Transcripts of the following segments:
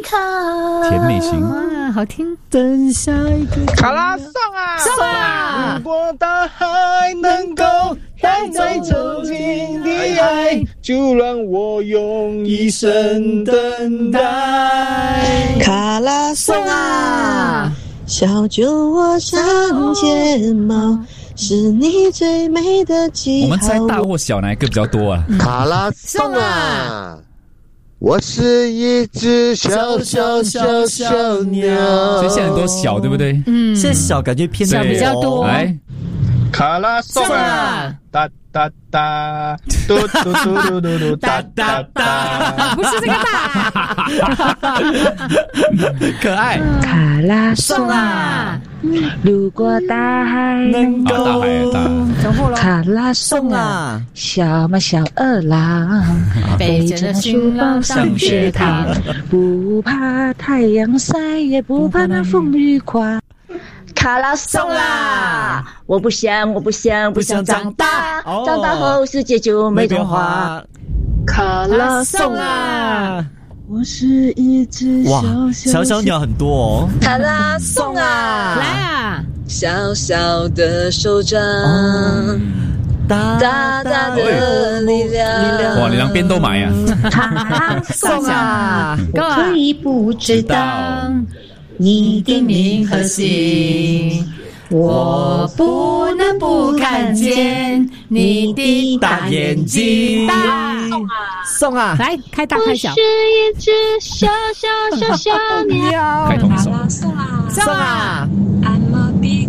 甜美型哇，好听。 等下一个卡拉送啊， 送啊！ 如果大海能够带走曾经的爱，就让我用一生等待。 卡拉送啊！ 小酒窝上睫毛，是你最美的记号。 我们猜大或小哪一个比较多啊？ 卡拉送啊！我是一只小小小小鸟， 所以现在很多小，对不对？ 现在小感觉偏小比较多。 来， 卡拉送啊！哒哒哒，嘟嘟嘟嘟嘟哒哒哒， 不是这个哒， 可爱。 卡拉送啊！ 如果大海能够大海大重复了。 卡拉送啊，小马小二郎，背着书包上学堂，不怕太阳晒，也不怕那风雨刮。卡拉送啦！我不想长大，长大后世界就没童话。卡拉送啊！我是一只小小鸟，很多哦。卡拉送啊！ 来啊！ 小小的手掌，大大的力量。 哇，你两边都买啊！ 卡拉送啊！我可以不知道你的名和姓，我不能不看见你的大眼睛。 送啊！ 来，开大开小。 我是一只小鸟。 开同手。 送啊！ I'm a big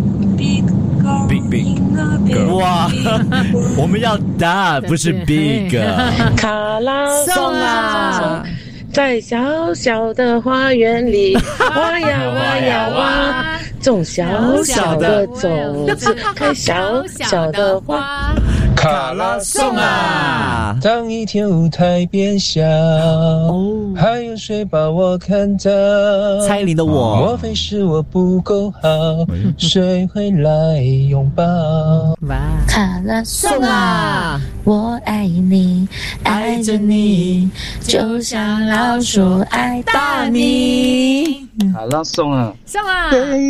girl. Big girl。 哇，我们要大，不是 big。 卡拉送啊！ 在小小的花园里，挖呀挖呀挖，种小小的种子，开小小的花。 卡拉送啊！当一天舞台变小，还有谁把我看到？ 蔡依林的我， 莫非是我不够好？谁会来拥抱？ 卡拉送啊！我爱你，爱着你，就像老鼠爱大米。 卡拉送啊！ 送啊！